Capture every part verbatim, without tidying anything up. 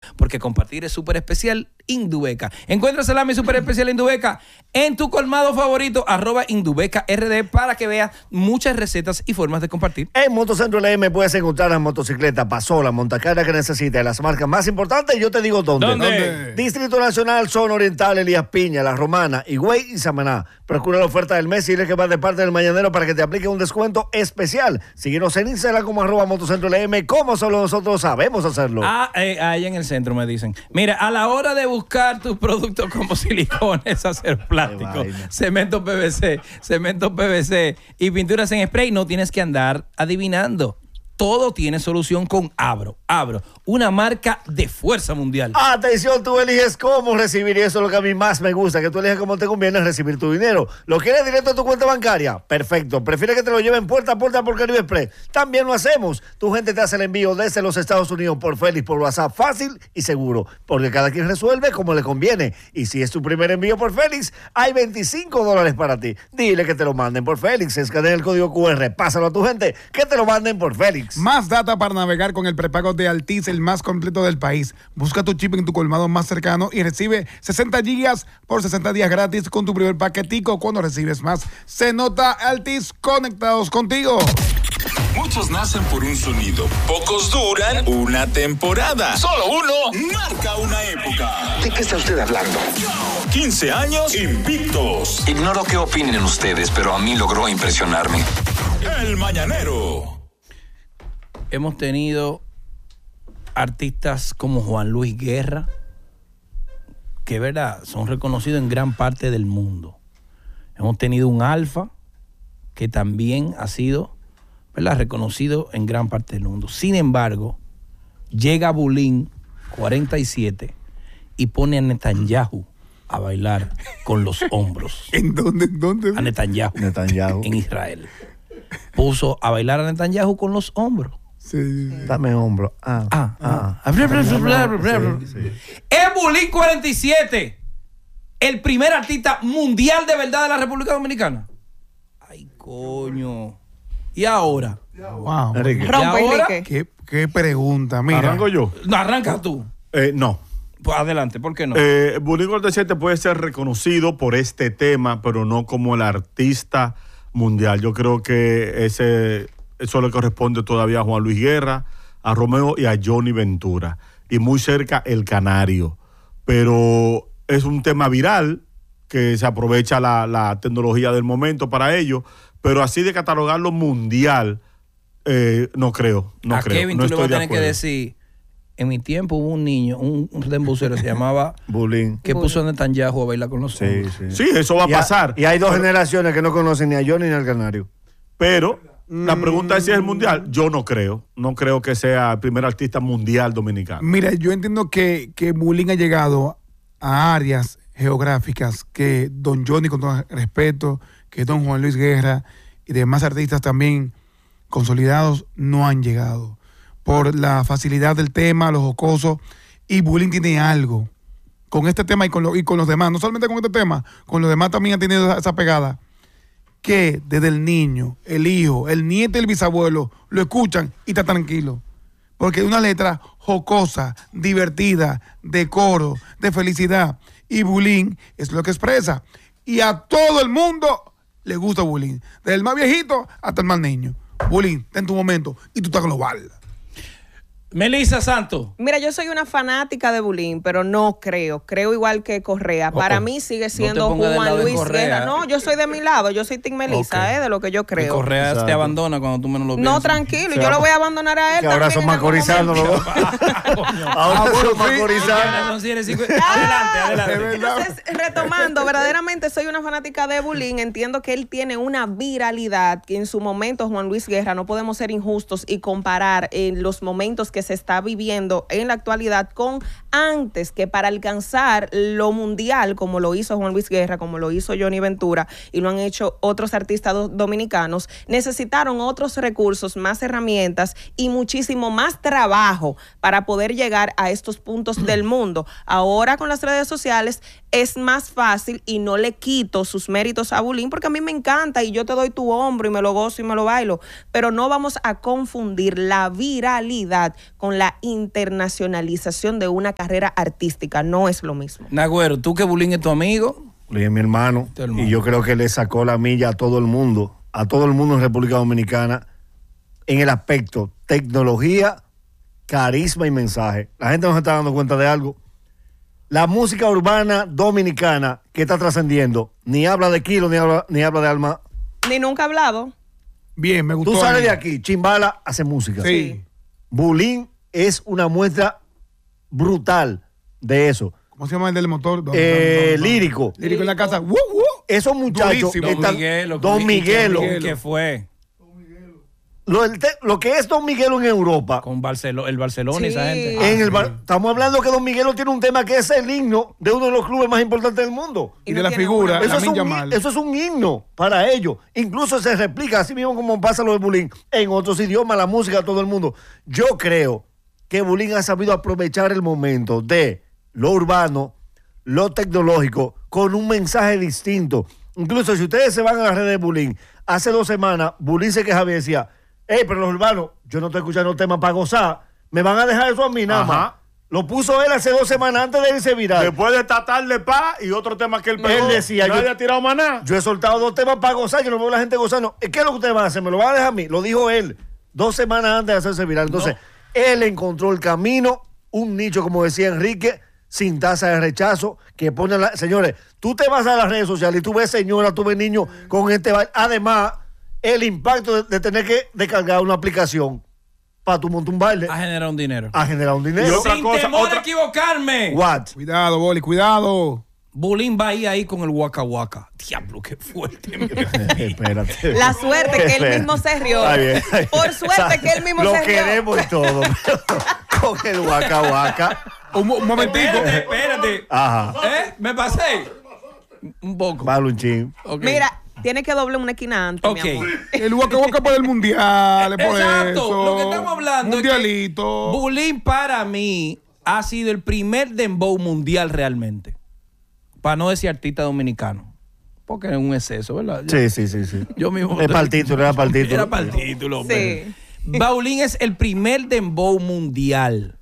porque compartir es súper especial. Indubeca. Encuentra salami súper especial Indubeca en tu colmado favorito, arroba Indubeca R D, para que veas muchas recetas y formas de compartir. En Motocentro L M puedes encontrar las motocicletas, pasola, montacarga que necesites, las marcas más importantes. Yo te digo dónde. ¿Dónde? ¿Dónde? Distrito Nacional, Zona Oriental, Elías Piña, La Romana, Higüey y Samaná. Procura la oferta del mes y dile que va de parte del Mañanero para que te aplique un descuento especial. Síguenos en Instagram como arroba Motocentro L M, como solo nosotros sabemos hacerlo. Ah, eh, ahí en el centro me dicen. Mira, a la hora de buscar tus productos como silicones, hacer plástico, cemento P V C, cemento P V C y pinturas en spray, no tienes que andar adivinando. Todo tiene solución con Abro. Abro, una marca de fuerza mundial. Atención, tú eliges cómo recibir, y eso es lo que a mí más me gusta, que tú eliges cómo te conviene recibir tu dinero. ¿Lo quieres directo a tu cuenta bancaria? Perfecto. ¿Prefieres que te lo lleven puerta a puerta por Caribe Express? También lo hacemos. Tu gente te hace el envío desde los Estados Unidos por Félix, por WhatsApp, fácil y seguro, porque cada quien resuelve como le conviene. Y si es tu primer envío por Félix, hay veinticinco dólares para ti. Dile que te lo manden por Félix. Escanea el código cu erre, pásalo a tu gente, que te lo manden por Félix. Más data para navegar con el prepago de Altiz, el más completo del país. Busca tu chip en tu colmado más cercano y recibe sesenta gigas por sesenta días gratis con tu primer paquetico cuando recibes más. Se nota Altiz, conectados contigo. Muchos nacen por un sonido, pocos duran una temporada. Solo uno marca una época. ¿De qué está usted hablando? quince años invictos. Ignoro qué opinen ustedes, pero a mí logró impresionarme. El Mañanero. Hemos tenido artistas como Juan Luis Guerra, que verdad son reconocidos en gran parte del mundo. Hemos tenido un Alfa, que también ha sido, ¿verdad?, reconocido en gran parte del mundo. Sin embargo, llega Bulín cuarenta y siete y pone a Netanyahu a bailar con los hombros. ¿En dónde? ¿En dónde? A Netanyahu. Netanyahu. En Israel. Puso a bailar a Netanyahu con los hombros. Sí, sí, sí. Dame hombro. Ah, Ah, ah. ah. Sí, sí. Es Bulín cuarenta y siete, el primer artista mundial de verdad de la República Dominicana. Ay, coño. ¿Y ahora? Wow. Enrique. ¿Y Rompe, ahora? Enrique. ¿Qué, qué pregunta? Mira. ¿Arranco yo? No, arranca tú. Eh, no. Pues adelante, ¿por qué no? Eh, Bulín cuarenta y siete puede ser reconocido por este tema, pero no como el artista mundial. Yo creo que ese, eso le corresponde todavía a Juan Luis Guerra, a Romeo y a Johnny Ventura. Y muy cerca El Canario. Pero es un tema viral que se aprovecha la, la tecnología del momento para ello. Pero así de catalogarlo mundial, eh, no creo. No a creo. Kevin no tú le vas a estoy de tener que acuerdo. decir, en mi tiempo hubo un niño, un, un dembucero se llamaba Bulín. que puso a Netanyahu a bailar con los Sí, hombros. sí. Sí, eso va a Y, ha- pasar. y hay dos generaciones que no conocen ni a Johnny ni al Canario. Pero la pregunta es si es el mundial. Yo no creo. No creo que sea el primer artista mundial dominicano. Mira, yo entiendo que, que Bulín ha llegado a áreas geográficas que don Johnny, con todo respeto, que don Juan Luis Guerra y demás artistas también consolidados no han llegado. Por la facilidad del tema, los jocosos. Y Bulín tiene algo con este tema y con, lo, y con los demás. No solamente con este tema, con los demás también ha tenido esa, esa pegada. Que desde el niño, el hijo, el nieto y el bisabuelo lo escuchan y está tranquilo. Porque es una letra jocosa, divertida, de coro, de felicidad. Y Bulín es lo que expresa. Y a todo el mundo le gusta Bulín. Desde el más viejito hasta el más niño. Bulín, está en tu momento y tú estás global. Melissa Santos. Mira, yo soy una fanática de Bulín, pero no creo. Creo igual que Correa. Para Oh, mí sigue no siendo te pongas del lado Juan de Luis Correa. Guerra. No, yo soy de mi lado. Yo soy Team Melissa, Ok. eh, de lo que yo Que creo. Correa Exacto. te abandona cuando tú menos lo piensas. No, tranquilo. Se Yo va- lo voy a abandonar a él Que ahora también son en algún macorizanos los momento. dos. Ahora son macorizanos. Adelante, adelante. Entonces, retomando, verdaderamente soy una fanática de Bulín. Entiendo que él tiene una viralidad que en su momento Juan Luis Guerra, no podemos ser injustos y comparar en los momentos que se está viviendo en la actualidad con antes, que para alcanzar lo mundial, como lo hizo Juan Luis Guerra, como lo hizo Johnny Ventura y lo han hecho otros artistas do- dominicanos, necesitaron otros recursos, más herramientas y muchísimo más trabajo para poder llegar a estos puntos del mundo. Ahora con las redes sociales es más fácil y no le quito sus méritos a Bulín porque a mí me encanta y yo te doy tu hombro y me lo gozo y me lo bailo, pero no vamos a confundir la viralidad con la internacionalización de una carrera artística, no es lo mismo. Nagüero, tú que Bulín es tu amigo. Bulín es mi hermano, Tu hermano. y yo creo que le sacó la milla a todo el mundo, a todo el mundo en República Dominicana en el aspecto tecnología, carisma y mensaje. La gente no se está dando cuenta de algo. La música urbana dominicana que está trascendiendo, ni habla de Kilo, ni habla, ni habla de Alma. Ni nunca ha hablado. Bien, me gustó. Tú a sales mí. de aquí, Chimbala hace música. Sí. Bulín es una muestra brutal de eso. ¿Cómo se llama el del motor? Don, Eh, don, don, don. lírico. Lírico en la casa. ¡Woo, woo! Esos muchachos Durísimo. Don están- Miguelo. Don ¿y Miguelo. qué- ¿Qué fue? Lo, el te- lo que es Don Miguelo en Europa. Con Barcelo, el Barcelona y Sí. esa gente. En el bar- estamos hablando que Don Miguelo tiene un tema que es el himno de uno de los clubes más importantes del mundo. Y Y de no la tiene figura, una. Eso es, Lamine un, Yamal. eso es un himno para ellos. Incluso se replica, así mismo como pasa lo de Bulín, en otros idiomas, la música, todo el mundo. Yo creo que Bulín ha sabido aprovechar el momento de lo urbano, lo tecnológico, con un mensaje distinto. Incluso si ustedes se van a las redes de Bulín, hace dos semanas, Bulín se quejaba y decía, hey, pero los urbanos, yo no estoy escuchando temas para gozar, me van a dejar eso a mí nada más. Ajá. Lo puso él hace dos semanas antes de irse viral. Después de tratar de paz y otro tema que él pegó, Él decía, nadie yo- ha tirado maná. Yo he soltado dos temas para gozar, yo no veo a la gente gozando. ¿Qué es lo que ustedes van a hacer? ¿Me lo van a dejar a mí? Lo dijo él dos semanas antes de hacerse viral. Entonces, él encontró el camino, un nicho, como decía Enrique, sin tasa de rechazo, que pone la... Señores, tú te vas a las redes sociales y tú ves señora, tú ves niños con este baile. Además, el impacto de, de tener que descargar una aplicación para tu montar un baile A generar un dinero. a generar un dinero. Y otra Sin cosa, temor otra- a equivocarme. What? Cuidado, Boli, cuidado. Bulín va ahí, ahí con el Waka Waka. Diablo, qué fuerte. Espérate. La suerte que él mismo se rió. Está bien, está bien. Por suerte que él mismo Lo se rió. queremos y todo, pero con el Waka Waka. Un, mo- un momentico. Espérate, espérate. Ajá. ¿Eh? ¿Me pasé? Un poco. Vale un chin. Ok. Mira, tiene que doblar una esquina antes, Ok. mi amor. El Waka Waka por el mundial. es Por Exacto, eso. lo que estamos hablando es que Mundialito. Bulín para mí ha sido el primer dembow mundial realmente. Para no decir artista dominicano. Porque es un exceso, ¿verdad? Yo- Sí, sí, sí, sí. Yo mismo. Es para el título, era para el título. Era para el título. hombre. Sí. Bulín es el primer dembow mundial.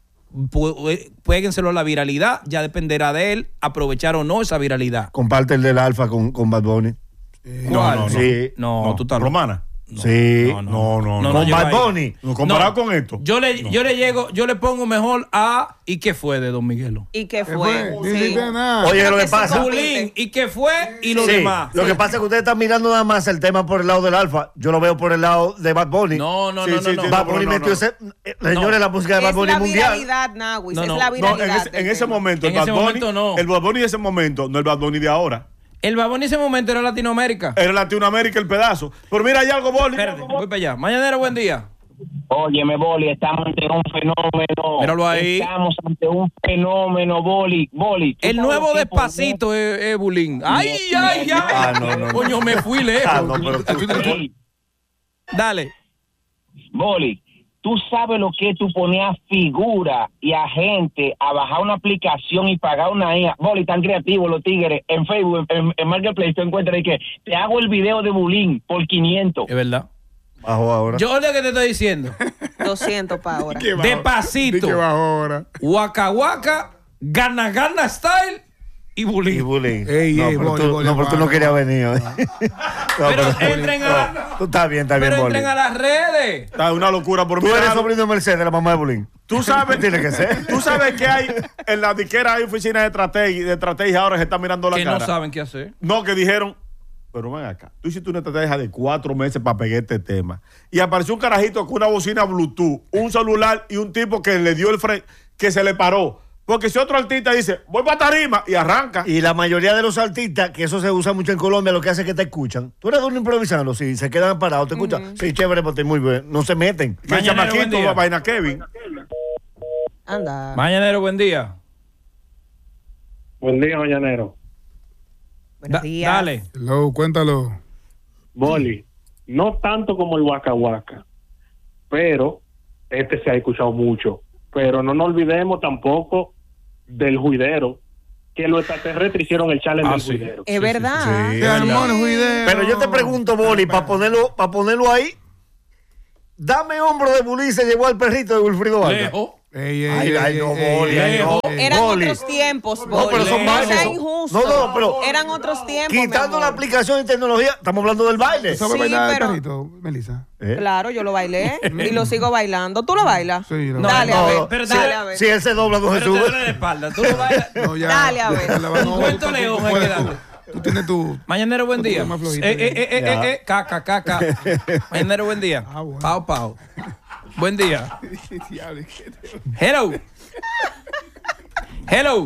Pu- Péguenselo a la viralidad, ya dependerá de él aprovechar o no esa viralidad. Comparte el del Alfa con, con Bad Bunny. ¿Cuál? no, no. Sí. No, No, tú estás Romana. Sí. No, no, no. Con lleva Bad ahí. Bunny. No, comparado No. con esto. Yo le, yo le llego, yo le pongo mejor a ¿y qué fue de Don Miguelo? ¿Y qué ¿Qué fue? fue? Ni siquiera nada. Oye, Creo lo que que pasa. sí, Bulín, ¿y qué fue? Y lo Sí, demás. Lo que pasa es que ustedes están mirando nada más el tema por el lado del Alfa. Yo lo veo por el lado de Bad Bunny. No, no, Sí, no, sí, no, sí, no. Bad no, Bunny no, metió no. ese. eh, Señores, No. la música de Bad Es Bunny la es mundial. viralidad, Nawis, No, es no. la No, viralidad. en ese, en del ese tema. momento, el En ese Bad Bunny, momento no. el Bad Bunny de ese momento, no el Bad Bunny de ahora. El babón en ese momento era Latinoamérica. Era Latinoamérica el pedazo. Pero mira, hay algo, Boli. Espérate, voy para allá. Mañanero, buen día. Óyeme, Boli, estamos ante un fenómeno. Míralo ahí. Estamos ante un fenómeno, Boli. Boli. ¿tú El sabes nuevo qué? Despacito es, es Bulín. ¡Ay, ay, ay! Ah, no, no, no. Coño, me fui lejos. Ah, no, pero tú- Ey, Dale. Boli, tú sabes lo que tú ponías figura y a gente a bajar una aplicación y pagar una I A. Boli, tan creativo los tigres. En Facebook, en, en Marketplace, tú encuentras ahí que te hago el video de Bulín por quinientos. Es verdad. Bajo ahora. Yo lo que te estoy diciendo. doscientos para ahora. ¿Qué bajo? Despacito. ¿Qué bajo ahora? Waka Waka, Gana Gana Style y Y Bulín. Bullying. Ey, no, ey, pero Boli, tú, Boli, no, pero tú no Boli. querías venir. hoy. No, Pero entren a la- no, tú estás bien, estás bien, Pero Boli. entren a las redes. Está una locura por Tú mí. eres sobrino de Mercedes, la mamá de Bullying. Tú sabes, Tiene que ser. Tú sabes que hay en la disquera hay oficinas de estrategia, de estrategia ahora se están mirando la Que cara. no saben qué hacer. No, que dijeron, pero ven acá, tú hiciste una estrategia de cuatro meses para pegar este tema. Y apareció un carajito con una bocina Bluetooth, un celular y un tipo que le dio el freno, que se le paró. Porque si otro artista dice, voy para tarima y arranca. Y la mayoría de los artistas, que eso se usa mucho en Colombia, lo que hace es que te escuchan. Tú eres de un improvisando, sí, se quedan parados, te escuchan. Sí, chévere, porque muy bien. No se meten. Que el Mañanero, buen chamaquito día. va a vaina Kevin. Anda. Mañanero, buen día. Buen día, mañanero. Buenos Da- días. dale. Hello, cuéntalo. Boli, no tanto como el Waka Waka, pero este se ha escuchado mucho. Pero no nos olvidemos tampoco del juidero, que los extraterrestres hicieron el challenge Ah, del sí. juidero. Es verdad. Sí, Se armó el juidero. Pero yo te pregunto, Boli, para ponerlo, para ponerlo ahí, dame hombro de Bulín se llevó al perrito de Wilfrido Vargas. Lejos. Ey, ey, Ay, ey, ay, ey, no, ey, Boli, ey, ay, no. ey. Eran Boli. otros tiempos, No, pero son Boli. bailes, No sea son- injusto. No, no, pero- Eran otros tiempos. mi Quitando la amor. aplicación de tecnología, estamos hablando del baile. ¿Sabes Sí, bailar el pero- perrito, Melissa? ¿Eh? Claro, yo lo bailé y lo sigo bailando. ¿Tú lo bailas? Sí, yo lo No, Dale no, a ver. no, pero dale si- a ver. Si él se dobla, no se Pero te duele sube. la espalda. Tú lo bailas. No, ya. Dale, a ver. La- la- no, Un cuento tú- tú león hay puedes, que tú- darle. Tú tienes tu... Mañanero, buen Un día. poquito más flojito, Eh, eh, eh, eh, ya. eh, caca, caca. Mañanero, buen día. Ah, bueno. Pau, pau. Buen día. Diablo, ¿qué te- Hello. Hello.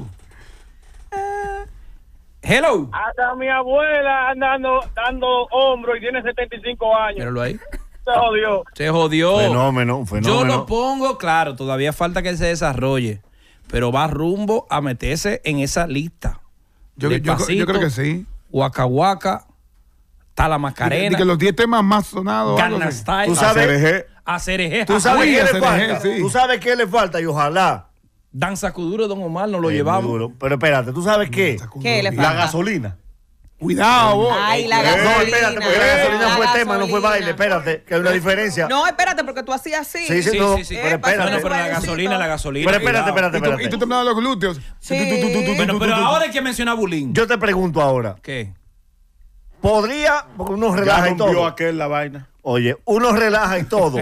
Hello. Hasta mi abuela anda dando, dando hombro y tiene setenta y cinco años. Míralo ahí. Se jodió. Se jodió. Fenómeno, Yo fenómeno. lo pongo, claro, todavía falta que se desarrolle, pero va rumbo a meterse en esa lista. Yo, yo, yo, yo creo que sí. Waka Waka, está la Y Macarena, que los diez temas más sonados. algo Gangnam así. Style, Tú sabes- Cereje. a Cereje, ¿Tú sabes Uy, qué ese le de falta? G, sí. ¿Tú sabes qué le falta? Y ojalá. Danza Kuduro, Don Omar, nos lo Es muy llevamos. duro. Pero espérate, ¿tú sabes qué? ¿Qué le La falta? gasolina. Cuidado, vos. Ay, la No, gasolina. espérate, porque la gasolina La fue tema, no fue gasolina. baile. Espérate, que hay una diferencia. No, espérate, porque tú hacías así. Sí, sí, Sí, no, sí, sí. pero Eh, espérate. Bueno, pero la Bailecito. gasolina, la gasolina. Pero espérate, cuidado. espérate, Y tú, y espérate. tú temblando los glúteos. Sí. Tu, tu, tu, tu, tu, Bueno, tu, pero tu, tu. ahora hay que mencionar Bulín. Yo te pregunto ahora, ¿Qué? ¿podría, porque uno Ya relaja y rompió todo? aquel la vaina. Oye, uno relaja y todo.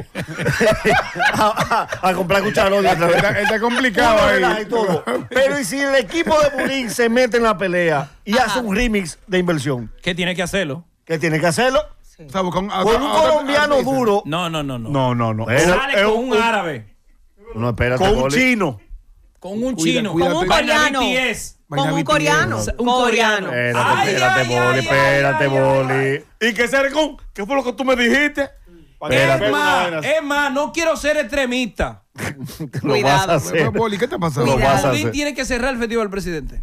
a, a- a comprar cucharones otra vez. Está, está complicado Uno ahí. relaja y todo. Pero ¿y si el equipo de Bulín se mete en la pelea y hace un remix de inversión? ¿Qué tiene que hacerlo? ¿Qué tiene que hacerlo? O sea, con, Con un colombiano duro. No, no, no, no. No, no, no. Pero- Sale Es con un- un árabe, No, espérate, Con un Boli. chino. con un Cuida- chino, cuídate. Con un Vaina coreano. B T S. Con un Vaina coreano. B T S. Un coreano. Espérate, Ay, espérate, ay, Boli, ay, espérate, ay, ay, Boli. ¿Y qué se con? ¿Qué fue lo que tú me dijiste? Para que Espérate. Es me más, vean una es más, no quiero ser extremista. Lo Cuidado. vas a hacer. Boli, ¿qué te pasa? Lo Cuidado. vas a Bulín hacer. tiene que cerrar el festival presidente.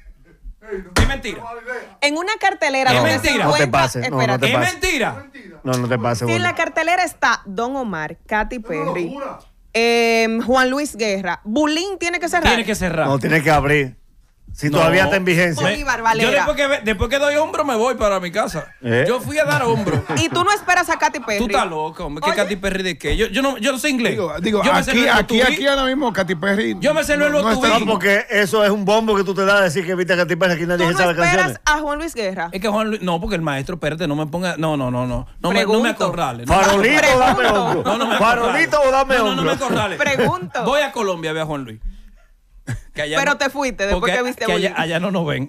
Es mentira. En una cartelera Es donde mentira. se No te encuentra... pases, no, no espérate. te Es pases. mentira. No, no te pases, Si Boli. en la cartelera está Don Omar, Katy Perry, eh, Juan Luis Guerra, Bulín tiene que cerrar. Tiene que cerrar. No, tiene que abrir. Si No. todavía está en vigencia. Bolívar Valera. Yo después que, ve- después que doy hombro me voy para mi casa. ¿Eh? Yo fui a dar hombro. Y tú no esperas a Katy Perry. Tú estás loco, hombre. ¿Qué Oye. Katy Perry de qué? Yo, yo, no, yo no sé inglés. Digo, digo yo me sé aquí, el aquí, Lotubí. aquí ahora mismo Katy Perry. Yo me sé el Lotubí. está- No, porque eso es un bombo que tú te das a decir que viste a Katy Perry, aquí Tú nadie no sabe esperas canciones. a Juan Luis Guerra. Es que Juan Luis, no, porque el maestro, espérate, no me ponga, no, no, no, no, no me, no me Pregunto. acorrales. No me Farolito o acorrales. dame Pregunto. hombro. No, no me Farolito acorrales. o dame No, no, no me hombro. acorrales. Pregunto. Voy a Colombia a ver a Juan Luis. Que allá Pero no- te fuiste después porque que viste que allá, Bulín. allá no nos ven.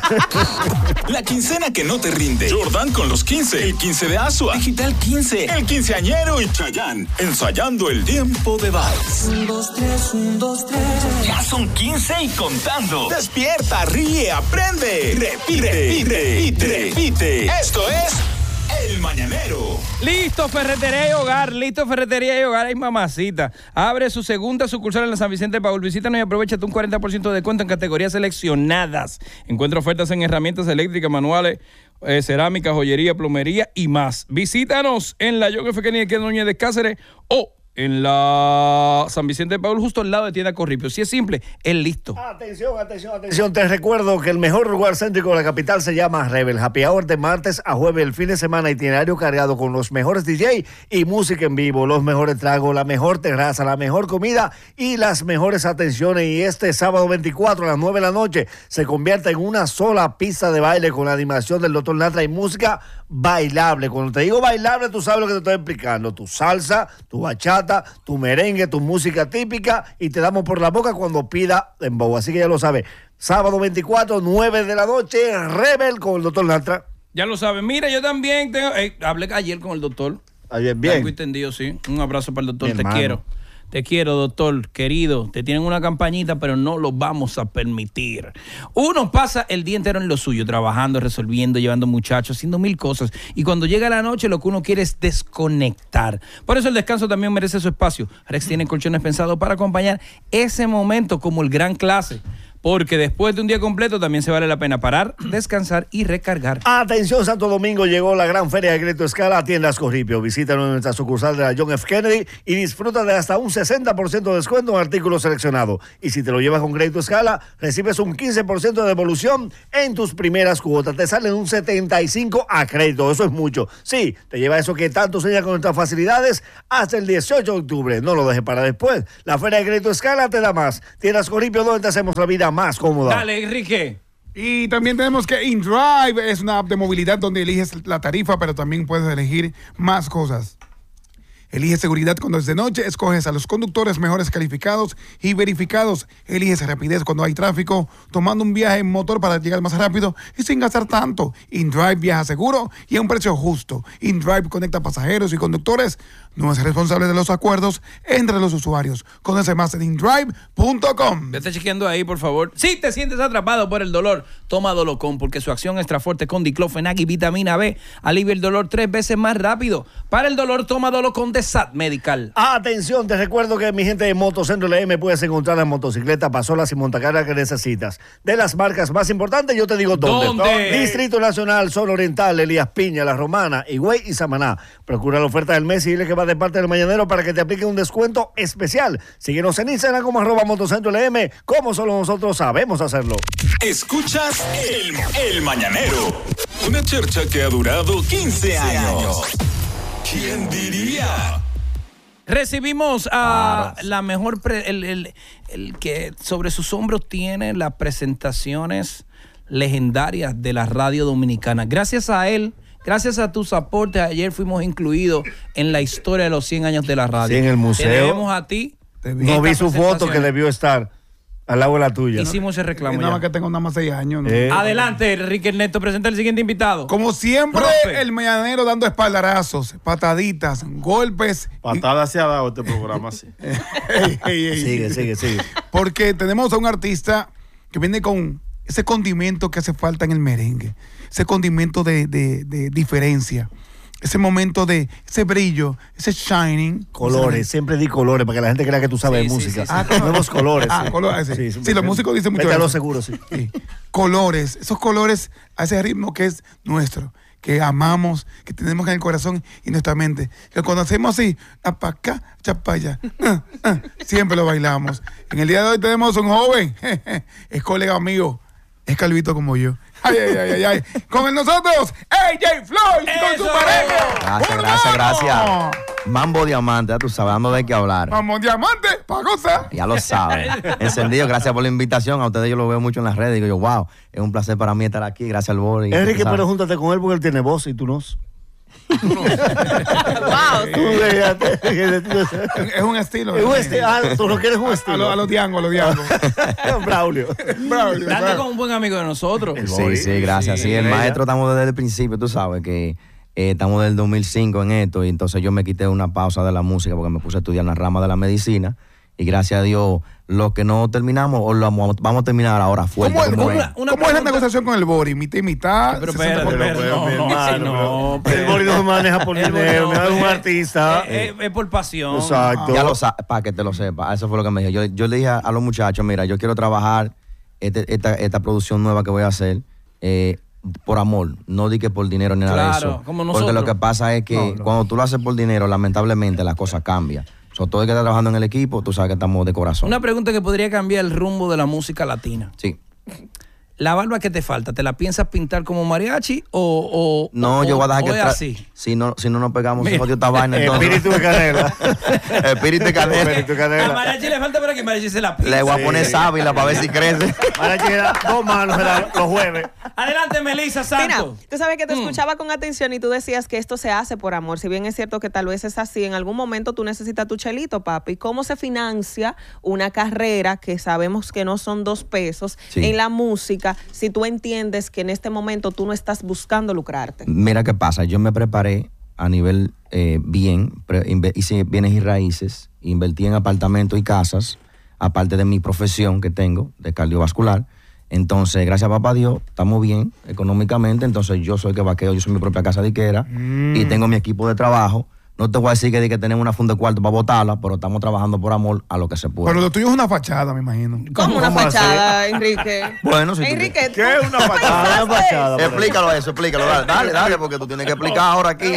La quincena que no te rinde. Jordan con los quince. El quince de Asua. Digital quince. El quinceañero y Chayanne. Ensayando el tiempo de vals. Un, dos, tres, un, dos, tres. Ya son quince y contando. Despierta, ríe, aprende. Repite, repite, repite. Esto es El Mañanero. Listo, Ferretería y Hogar, listo, Ferretería y Hogar, ay mamacita. Abre su segunda sucursal en la San Vicente de Paul. Visítanos y aprovecha un cuarenta por ciento de descuento en categorías seleccionadas. Encuentra ofertas en herramientas eléctricas, manuales, eh, cerámica, joyería, plomería y más. Visítanos en la John F. Kennedy de Núñez de Cáceres o en la San Vicente de Paul, justo al lado de Tienda Corripio. Si es simple, es listo. Atención, atención, atención. Te recuerdo que el mejor lugar céntrico de la capital se llama Rebel. Happy Hour de martes a jueves, el fin de semana, itinerario cargado con los mejores D J y música en vivo, los mejores tragos, la mejor terraza, la mejor comida y las mejores atenciones. Y este sábado veinticuatro a las nueve de la noche se convierte en una sola pista de baile con la animación del doctor Natra y música bailable. Cuando te digo bailable, tú sabes lo que te estoy explicando. Tu salsa, tu bachata, tu merengue, tu música típica y te damos por la boca cuando pida dembow. Así que ya lo sabes. Sábado veinticuatro, nueve de la noche, Rebel con el doctor Natra. Ya lo saben. Mira, yo también tengo... eh, hablé ayer con el doctor. Ah, bien, bien. Largo y tendido, sí. Un abrazo para el doctor. Mi Te hermano. quiero. Te quiero, doctor, querido. Te tienen una campañita, pero no lo vamos a permitir. Uno pasa el día entero en lo suyo, trabajando, resolviendo, llevando muchachos, haciendo mil cosas. Y cuando llega la noche, lo que uno quiere es desconectar. Por eso el descanso también merece su espacio. Rex tiene colchones pensados para acompañar ese momento como el gran clase. porque después de un día completo también se vale la pena parar, descansar y recargar. Atención, Santo Domingo, llegó la gran feria de Crédito Escala a Tiendas Corripio. Visítanos en nuestra sucursal de la John F. Kennedy y disfruta de hasta un sesenta por ciento de descuento en artículos seleccionados. Y si te lo llevas con Crédito Escala, recibes un quince por ciento de devolución en tus primeras cuotas. Te salen un setenta y cinco por ciento a crédito, eso es mucho. Sí, te lleva eso que tanto sueña con nuestras facilidades hasta el dieciocho de octubre. No lo dejes para después. La feria de Crédito Escala te da más. Tiendas Corripio, donde te hacemos la vida más cómoda. Dale, Enrique. Y también tenemos que InDrive es una app de movilidad donde eliges la tarifa, pero también puedes elegir más cosas. Elige seguridad cuando es de noche, escoges a los conductores mejores calificados y verificados. Eliges rapidez cuando hay tráfico, tomando un viaje en motor para llegar más rápido y sin gastar tanto. InDrive viaja seguro y a un precio justo. InDrive conecta pasajeros y conductores. No es responsable de los acuerdos entre los usuarios. Conoce más en indrive punto com. Vete chequeando ahí, por favor. Si te sientes atrapado por el dolor, toma Dolocon, porque su acción extra fuerte con diclofenac y vitamina B alivia el dolor tres veces más rápido. Para el dolor, toma Dolocon de S A T Medical. Atención, te recuerdo que mi gente de Motocentro L M puedes encontrar las motocicletas, pasolas y montacargas que necesitas. De las marcas más importantes, yo te digo dónde. ¿Dónde? Distrito Nacional, Sol Oriental, Elías Piña, La Romana, Higüey y Samaná. Procura la oferta del mes y dile que va de parte del Mañanero para que te aplique un descuento especial. Síguenos en Instagram como arroba Motocentro L M, como solo nosotros sabemos hacerlo. Escuchas el, el Mañanero, una chercha que ha durado quince años. ¿Quién diría? Recibimos a la mejor, pre, el, el, el que sobre sus hombros tiene las presentaciones legendarias de la radio dominicana. Gracias a él, gracias a tus aportes, ayer fuimos incluidos en la historia de los cien años de la radio. Sí, en el museo. Te debemos a ti. No vi su foto que debió estar al lado de la tuya. Hicimos ese reclamo. Nada ya. más que tengo nada más seis años. ¿no? Eh. Adelante, Enrique Ernesto, presenta el siguiente invitado. Como siempre, Profe. el Mañanero dando espaldarazos, pataditas, golpes. Patada se ha dado este programa, sí. Ey, ey, ey. Sigue, sigue, sigue. Porque tenemos a un artista que viene con ese condimento que hace falta en el merengue, ese condimento de, de, de diferencia, ese momento de ese brillo, ese shining. Colores, siempre di colores para que la gente crea que tú sabes Sí, de sí, música. sí, sí. Ah, nuevos colores. Ah, sí. colores, sí. Sí, Sí, sí, los sí. músicos dicen mucho Vete a eso. lo seguro, sí. Sí. Colores, esos colores a ese ritmo que es nuestro, que amamos, que tenemos en el corazón y nuestra mente. Que cuando hacemos así, pa' acá, pa' allá, ah, ah, siempre lo bailamos. En el día de hoy tenemos un joven, es colega mío, es calvito como yo. Ay, ay, ay, ay, ay. Con nosotros, A J Floyd, con su ¡Eso! pareja. Gracias, ¡Urbano! gracias, gracias. Mambo Diamante, ya tú sabes, dando de qué hablar. Vamos, diamante, pa' gozar. Ya lo sabes. Encendido, gracias por la invitación. A ustedes yo lo veo mucho en las redes. Digo yo, wow, es un placer para mí estar aquí. Gracias al Bori. Enrique, pero júntate con él porque él tiene voz y tú no. Wow. Tú, fíjate. Es un estilo. Es un estilo. Ah, tú no quieres un A, estilo. lo- a los diangos, a los diangos. Braulio. Braulio, Date Braulio. con un buen amigo de nosotros. Sí, sí, gracias. Sí, el Ella. maestro estamos desde el principio, tú sabes que eh, estamos desde el dos mil cinco en esto. Y entonces yo me quité una pausa de la música porque me puse a estudiar en la rama de la medicina. Y gracias a Dios, lo que no terminamos, o lo vamos, vamos a terminar ahora fuerte. ¿Cómo, es, como cómo- es. una- una cómo es la pregunta. negociación con el Bori? ¿Mitad y mitad? Pero sesenta espérate, por espérate, ciento. no, mi no, hermano, no, pero- el Bori no se maneja por El dinero, Bori me da un es- artista. Es, es- es por pasión. Exacto. Ya lo sabes, para que te lo sepas. Eso fue lo que me dijo. Yo, yo le dije a, a los muchachos, mira, yo quiero trabajar este- esta, esta producción nueva que voy a hacer eh, por amor. No di que por dinero ni nada Claro, de eso. como Porque nosotros. lo que pasa es que No, no. cuando tú lo haces por dinero, lamentablemente las cosas cambian. Sobre todo el que está trabajando en el equipo, tú sabes que estamos de corazón. Una pregunta que podría cambiar el rumbo de la música latina. Sí. ¿La barba que te falta, te la piensas pintar como mariachi o, o No, o- yo voy a dejar o que es tra- así? Si no, si no nos pegamos, Mira. se jodió esta vaina. Entonces. Espíritu de canela. Espíritu de canela. Espíritu de A canela. mariachi le falta para que mariachi se la pinta. Le voy a Sí. poner sábila para ver si crece. Ahora llega dos manos ¿verdad? los jueves. Adelante, Melissa Mira, Santos. tú sabes que te Mm. escuchaba con atención y tú decías que esto se hace por amor. Si bien es cierto que tal vez es así, en algún momento tú necesitas tu chelito, papi. ¿Cómo se financia una carrera que sabemos que no son dos pesos Sí. en la música si tú entiendes que en este momento tú no estás buscando lucrarte? Mira qué pasa, yo me preparé a nivel eh, bien, pre- inve- hice bienes y raíces, invertí en apartamentos y casas, aparte de mi profesión que tengo de cardiovascular. Entonces, gracias a papá Dios, estamos bien económicamente. Entonces, yo soy el que vaqueo, yo soy mi propia casa diquera y tengo mi equipo de trabajo No te voy a decir que, que tenemos una funda de cuarto para botarla, pero estamos trabajando por amor a lo que se puede. Pero lo tuyo es una fachada, me imagino. ¿Cómo una fachada, Enrique? Bueno, si tú Enrique, ¿qué es una fachada? Una fachada, por Explícalo eso, explícalo. Dale, dale, dale, porque tú tienes que explicar ahora aquí.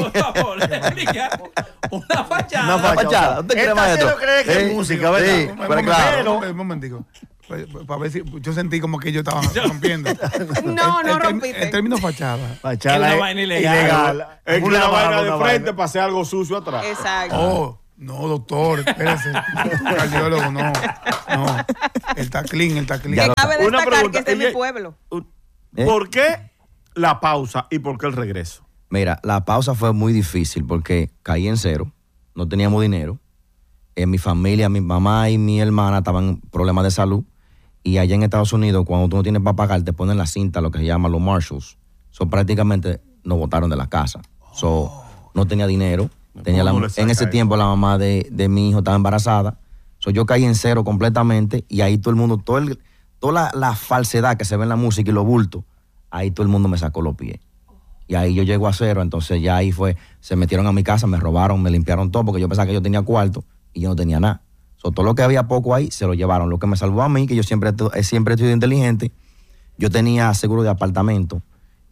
Una fachada. Una Una fachada. ¿Usted cree, Esta maestro? sí lo cree que es Sí, música, ¿verdad? sí, Un pero momentico, claro. un momentico. Para ver si yo sentí como que yo estaba rompiendo. No, no El- el term- rompiste. El término fachada. Fachada Es una es vaina ilegal. ilegal. Es que una barra, vaina de una frente vaina. para hacer algo sucio atrás. Exacto. Oh, no, doctor, espérese. Cardiólogo, no. No. Él está clean, él está clean. Que cabe Una destacar pregunta, que este es ella- mi pueblo. ¿Eh? ¿Por qué la pausa y por qué el regreso? Mira, la pausa fue muy difícil porque caí en cero, no teníamos dinero. En mi familia, mi mamá y mi hermana estaban en problemas de salud. Y allá en Estados Unidos, cuando tú no tienes para pagar, te ponen la cinta, lo que se llama los marshals. So, prácticamente nos botaron de la casa. So, no tenía dinero. Tenía la- ¿Cómo le en saca ese eso? tiempo la mamá de, de mi hijo estaba embarazada. So, yo caí en cero completamente y ahí todo el mundo, todo el, toda la, la falsedad que se ve en la música y los bultos, ahí todo el mundo me sacó los pies. Y ahí yo llego a cero, entonces ya ahí fue, se metieron a mi casa, me robaron, me limpiaron todo porque yo pensaba que yo tenía cuarto y yo no tenía nada. So, todo lo que había poco ahí se lo llevaron. Lo que me salvó a mí, que yo siempre, he- siempre he sido inteligente, yo tenía seguro de apartamento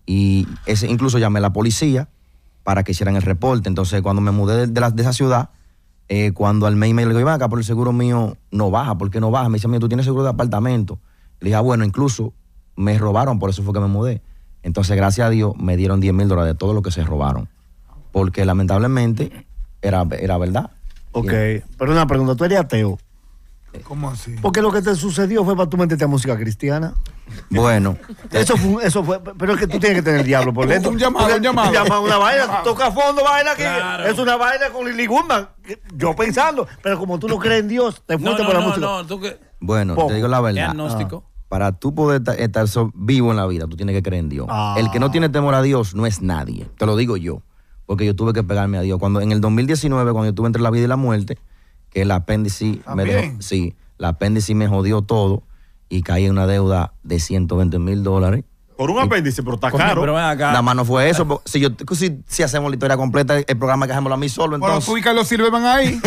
y ese, incluso llamé a la policía para que hicieran el reporte. Entonces, cuando me mudé de, de la- de esa ciudad, eh, cuando al mes y medio le digo, "Ven acá, pero el seguro mío no baja. ¿Por qué no baja?" Me dice, "Mira, tú tienes seguro de apartamento." Le dije, "Ah, bueno, incluso me robaron, por eso fue que me mudé." Entonces, gracias a Dios, me dieron diez mil dólares de todo lo que se robaron. Porque lamentablemente era, era verdad. Ok, pero una pregunta, ¿tú eres ateo? ¿Cómo así? Porque lo que te sucedió fue para tú meterte a música cristiana. Bueno, Eso fue, eso fue, pero es que tú tienes que tener el diablo por dentro. Un llamado, Porque un llamado. un llamado, una vaina, toca a fondo, vaina que Claro. es una vaina con Lily Goodman. que Yo pensando, pero como tú no crees en Dios, te No, fuiste no, por la no, música. no, tú que... bueno, Poco. te digo la verdad. Diagnóstico. Para tú poder ta- estar so- vivo en la vida, tú tienes que creer en Dios. Ah. El que no tiene temor a Dios no es nadie. Te lo digo yo. Porque yo tuve que pegarme a Dios. Cuando en el dos mil diecinueve, cuando yo estuve entre la vida y la muerte, que el apéndice me dejó, ¿También? sí, el apéndice me jodió todo y caí en una deuda de ciento veinte mil dólares. Por un apéndice, pero está Coño, caro. pero ven acá. Nada más no fue eso. po- Si, yo, si, si hacemos la historia completa, el programa que hacemos a mí solo, Bueno, entonces... tú y Carlos Silva van ahí.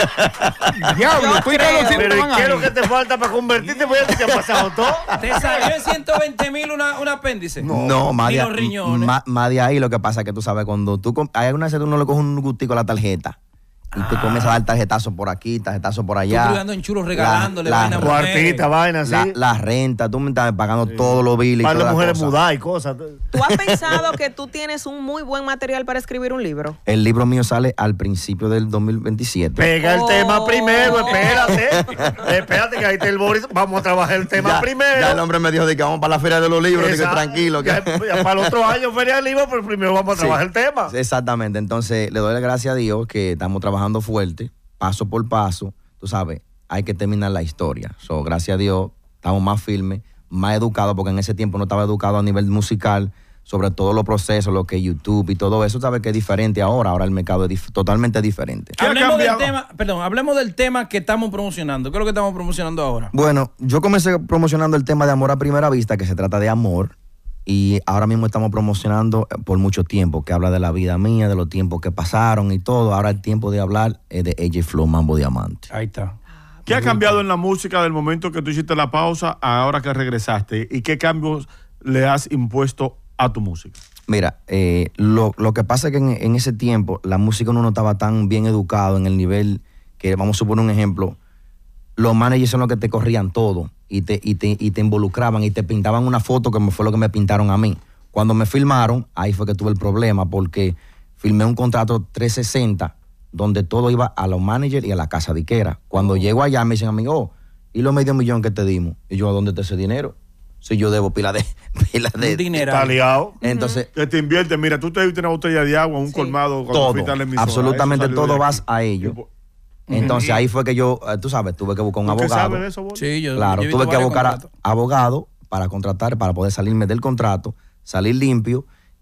Diablo, tú y Carlos Silva Pero ¿y van qué es lo ahí. que te falta para convertirte? Pues ya te ha pasado todo. ¿Te salió en ciento veinte mil una, un apéndice? No, más Ni de, los riñones. más, más de ahí lo que pasa es que tú sabes, cuando tú, com- hay alguna vez uno le coge un gustico a la tarjeta y te comienza a dar tarjetazo por aquí, tarjetazo por allá. Tú cuidando en chulos, regalándole La- vaina a la- mujeres. Cuartita, vaina así. La, la renta, tú me estás pagando todos los billes y Para todas las las mujeres cosas. mudadas y cosas. ¿Tú has pensado que tú tienes un muy buen material para escribir un libro? El libro mío sale al principio del dos mil veintisiete. Pega el Oh. tema primero, espérate. Espérate que ahí está el Boris. Vamos a trabajar el tema Ya, primero. ya el hombre me dijo de que vamos para la feria de los libros, de que Exacto. tranquilo. Que... Ya, ya para el otro año feria del libro, pero primero vamos a Sí. trabajar el tema. Exactamente. Entonces, le doy las gracias a Dios que estamos trabajando fuerte, paso por paso. Tú sabes, hay que terminar la historia. So, gracias a Dios, estamos más firmes, más educados, porque en ese tiempo no estaba educado a nivel musical, sobre todo los procesos, lo que es YouTube y todo eso. Sabes que es diferente ahora. Ahora el mercado es dif- totalmente diferente. ¿Qué ha Hablemos del cambiado? tema, perdón, hablemos del tema que estamos promocionando. ¿Qué es lo que estamos promocionando ahora? Bueno, yo comencé promocionando el tema de Amor a Primera Vista, que se trata de amor. Y ahora mismo estamos promocionando eh, por mucho tiempo, que habla de la vida mía, de los tiempos que pasaron y todo. Ahora el tiempo de hablar es de A J Flow Mambo Diamante. Ahí está. ¿Qué ha cambiado en la música del momento que tú hiciste la pausa a ahora que regresaste? ¿Y qué cambios le has impuesto a tu música? Mira, eh, lo, lo que pasa es que en, en ese tiempo la música uno no estaba tan bien educado en el nivel que, vamos a suponer un ejemplo, los managers son los que te corrían todo y te, y te, y te involucraban y te pintaban una foto que me- fue lo que me pintaron a mí. Cuando me filmaron, ahí fue que tuve el problema porque filmé un contrato trescientos sesenta donde todo iba a los managers y a la casa diquera. Cuando llego allá me dicen a mí, oh, ¿y los medio millón que te dimos? Y yo, ¿a dónde está ese dinero? Si yo debo pila de... Pila de Un dinero. Está liado. Entonces, Que te invierte, mira, tú te diste una botella de agua, un Sí. colmado, cuando todo, fuiste a la emisora. absolutamente Eso salió de todo aquí. vas a ello. Entonces ahí fue que yo, eh, tú sabes, tuve que buscar un ¿Tú qué abogado. sabes de eso, Boli? Sí, yo Claro, yo he visto tuve que varios buscar a- contratos. abogado para contratar, para poder salirme del contrato, salir limpio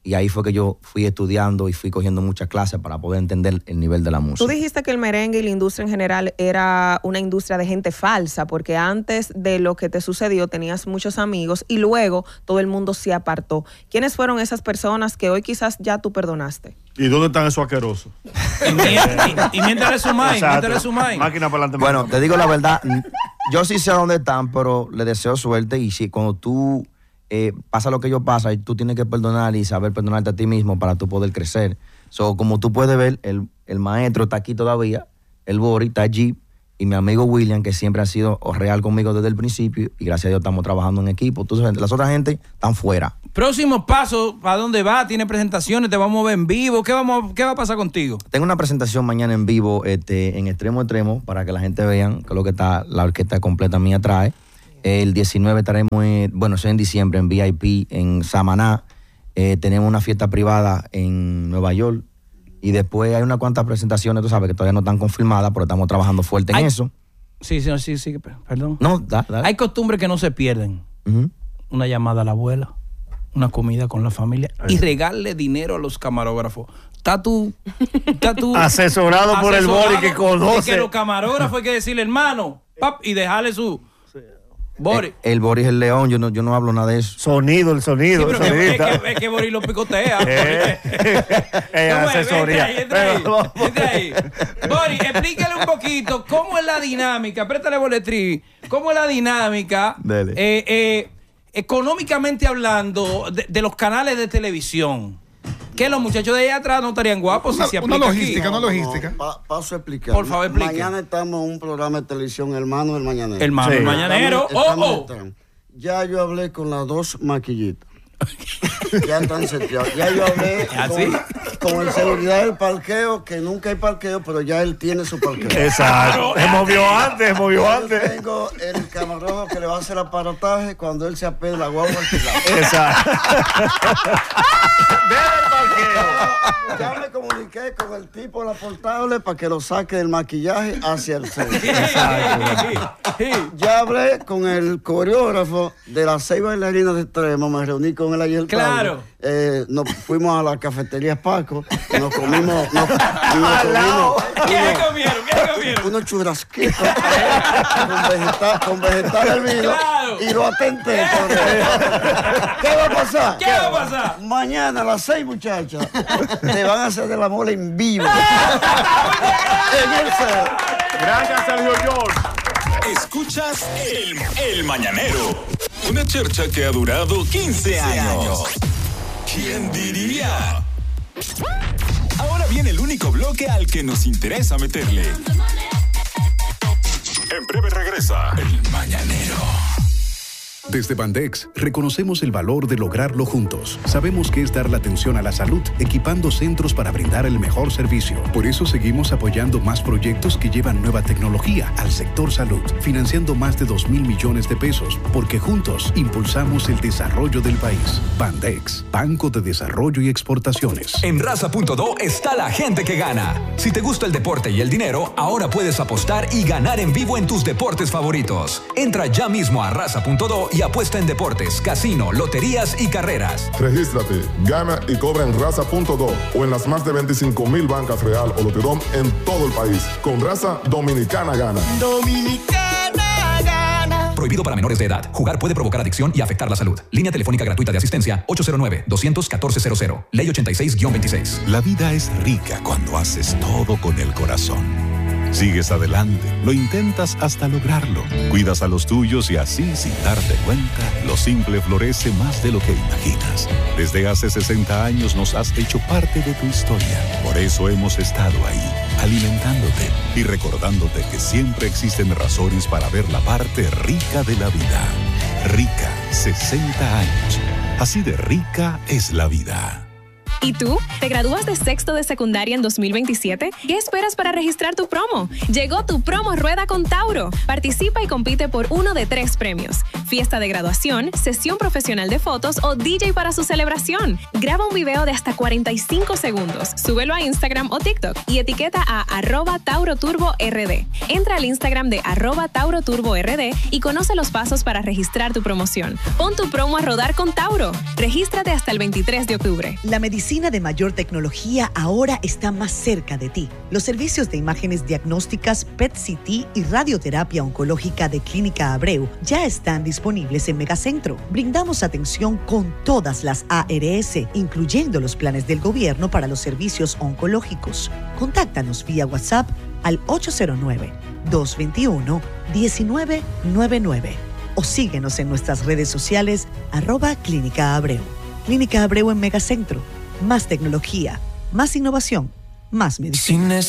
Y ahí fue que yo fui estudiando y fui cogiendo muchas clases para poder entender el nivel de la música. Tú dijiste que el merengue y la industria en general era una industria de gente falsa, porque antes de lo que te sucedió tenías muchos amigos y luego todo el mundo se apartó. ¿Quiénes fueron esas personas que hoy quizás ya tú perdonaste? ¿Y dónde están esos asquerosos? Y, y, y mientras le sumáis, mientras le sumáis. Máquina para adelante. Bueno, te digo la verdad, yo sí sé dónde están, pero le deseo suerte y si cuando tú eh, pasa lo que yo pasa y tú tienes que perdonar y saber perdonarte a ti mismo para tú poder crecer. So, como tú puedes ver, el, el maestro está aquí todavía, el Bori está allí y mi amigo William, que siempre ha sido real conmigo desde el principio y gracias a Dios estamos trabajando en equipo. Entonces, las otras gente están fuera. Próximo paso, ¿para dónde va? ¿Tiene presentaciones? ¿Te vamos a ver en vivo? ¿Qué, vamos, qué va a pasar contigo? Tengo una presentación mañana en vivo este, en Extremo Extremo para que la gente vean que lo que está la orquesta completa mía trae. El diecinueve estaremos, en, bueno, eso es en diciembre, en V I P en Samaná. Eh, tenemos una fiesta privada en Nueva York. Y después hay unas cuantas presentaciones, tú sabes, que todavía no están confirmadas, pero estamos trabajando fuerte en hay, eso. Sí, sí, sí, sí, perdón. No, da, da. Hay costumbres que no se pierden. Uh-huh. Una llamada a la abuela, una comida con la familia y regalarle dinero a los camarógrafos. Está tú, está tú asesorado, asesorado por el Bori que conoce. Que los camarógrafos hay que decirle, hermano, pap, y dejarle su... Bori. El, el Bori es el león, yo no, yo no hablo nada de eso. Sonido, el sonido. Sí, pero que, es, que, es que Bori lo picotea. Eh, eh, no, asesoría. Entra ahí, entra ahí, entra ahí. Bori, explícale un poquito cómo es la dinámica, préstale boletrí, cómo es la dinámica, Dele. Eh, eh, económicamente hablando, de, de los canales de televisión. Que los muchachos de allá atrás no estarían guapos una, si se aplica una logística, aquí. una logística. No, pa, paso a explicar. Por favor, explique. Mañana estamos en un programa de televisión, Hermano del Mañanero. Hermano del sí. Mañanero. Estamos, Oh, estamos, oh. Ya yo hablé con las dos maquillitas. Ya están seteados. Ya yo hablé con, con el seguridad del parqueo, que nunca hay parqueo, pero ya él tiene su parqueo. Exacto. Se movió antes, se movió yo antes. Tengo el camarógrafo que le va a hacer aparataje cuando él se apede la guagua al pilar. Exacto. Ve el parqueo. Ya me comuniqué con el tipo de la portable para que lo saque del maquillaje hacia el centro. Ya hablé con el coreógrafo de las seis bailarinas de Extremo, me reuní con él ayer. Claro. Eh, nos fuimos a la cafetería Paco, nos comimos, nos, nos comimos ¿Qué uno, comieron? ¿Qué comieron? Unos churrasquitos con vegetal, con vegetal hervido, claro. Y lo atenté. ¿Qué va a pasar? ¿Qué va a pasar? Mañana a las seis, muchachas, te van a hacer de la mole en vivo. Gracias, Sergio George. Escuchas el, el Mañanero. Una chercha que ha durado quince años. ¿Quién diría? Ahora viene el único bloque al que nos interesa meterle. En breve regresa el Mañanero. Desde Bandex, reconocemos el valor de lograrlo juntos. Sabemos que es dar la atención a la salud, equipando centros para brindar el mejor servicio. Por eso seguimos apoyando más proyectos que llevan nueva tecnología al sector salud, financiando más de dos mil millones de pesos, porque juntos impulsamos el desarrollo del país. Bandex, Banco de Desarrollo y Exportaciones. En Raza punto do está la gente que gana. Si te gusta el deporte y el dinero, ahora puedes apostar y ganar en vivo en tus deportes favoritos. Entra ya mismo a Raza punto do y apuesta en deportes, casino, loterías y carreras. Regístrate, gana y cobra en Raza punto do o en las más de veinticinco mil bancas Real o Lotedom en todo el país. Con Raza, Dominicana gana. Dominicana gana. Prohibido para menores de edad. Jugar puede provocar adicción y afectar la salud. Línea telefónica gratuita de asistencia ocho cero nueve, dos uno cuatro cero cero. Ley ochenta y seis guión veintiséis. La vida es rica cuando haces todo con el corazón. Sigues adelante, lo intentas hasta lograrlo. Cuidas a los tuyos y así, sin darte cuenta, lo simple florece más de lo que imaginas. Desde hace sesenta años nos has hecho parte de tu historia. Por eso hemos estado ahí, alimentándote y recordándote que siempre existen razones para ver la parte rica de la vida. Rica, sesenta años. Así de rica es la vida. ¿Y tú? ¿Te gradúas de sexto de secundaria en dos mil veintisiete? ¿Qué esperas para registrar tu promo? Llegó tu promo Rueda con Tauro. Participa y compite por uno de tres premios: fiesta de graduación, sesión profesional de fotos o D J para su celebración. Graba un video de hasta cuarenta y cinco segundos, súbelo a Instagram o TikTok y etiqueta a arroba Tauro Turbo R D. Entra al Instagram de arroba Tauro Turbo R D y conoce los pasos para registrar tu promoción. Pon tu promo a rodar con Tauro. Regístrate hasta el veintitrés de octubre. La medicina de mayor tecnología ahora está más cerca de ti. Los servicios de imágenes diagnósticas P E T C T y radioterapia oncológica de Clínica Abreu ya están disponibles en Megacentro. Brindamos atención con todas las A R S, incluyendo los planes del gobierno para los servicios oncológicos. Contáctanos vía WhatsApp al ocho cero nueve, dos dos uno, uno nueve nueve nueve o síguenos en nuestras redes sociales arroba Clínica Abreu. Clínica Abreu en Megacentro. Más tecnología, más innovación, más medicina.